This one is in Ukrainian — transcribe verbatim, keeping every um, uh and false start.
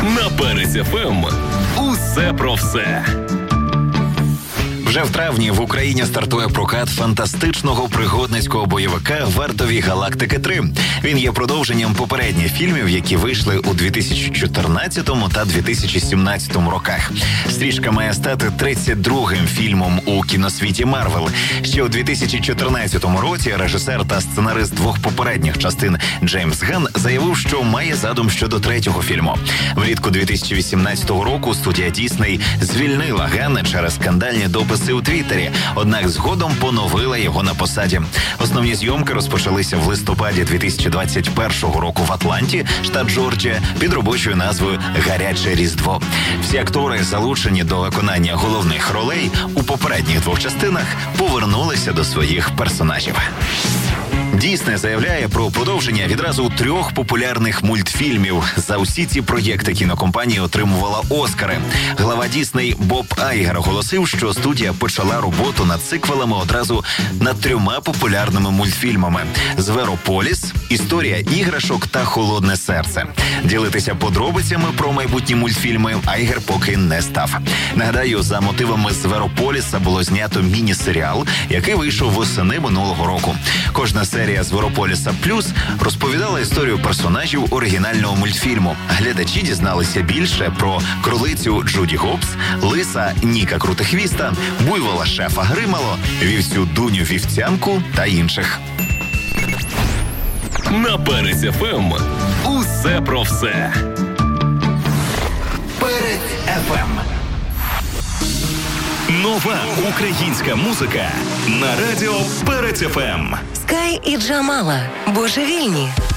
На Перець еф ем усе про все. Вже в травні в Україні стартує прокат фантастичного пригодницького бойовика «Вартові галактики три». Він є продовженням попередніх фільмів, які вийшли у дві тисячі чотирнадцятому та дві тисячі сімнадцятому роках. Стрічка має стати тридцять другим фільмом у кіносвіті Марвел. Ще у дві тисячі чотирнадцятому році режисер та сценарист двох попередніх частин Джеймс Ганн заявив, що має задум щодо третього фільму. Влітку дві тисячі вісімнадцятого року студія Дісней звільнила Ганна через скандальні дописи у Твіттері, однак згодом поновила його на посаді. Основні зйомки розпочалися в листопаді дві тисячі двадцять першого року в Атланті, штат Джорджія, під робочою назвою «Гаряче Різдво». Всі актори, залучені до виконання головних ролей у попередніх двох частинах, повернулися до своїх персонажів. Дісней заявляє про продовження відразу трьох популярних мультфільмів. За усі ці проєкти кінокомпанія отримувала Оскари. Глава Дісней Боб Айгер оголосив, що студія почала роботу над циквелами одразу над трьома популярними мультфільмами «Зверополіс», «Історія іграшок» та «Холодне серце». Ділитися подробицями про майбутні мультфільми Айгер поки не став. Нагадаю, за мотивами «Зверополіса» було знято міні-серіал, який вийшов восени минулого року. Кожна серія «Зверополіса Плюс» розповідала історію персонажів оригінального мультфільму. Глядачі дізналися більше про кролицю Джуді Гопс, лиса Ніка Крутихвіста, буйвола Шефа Гримало, вівцю Дуню Вівцянку та інших. На Перець еф ем усе про все. Перець еф ем. Нова українська музика на радіо Перець еф ем. Скай і Джамала. Божевільні.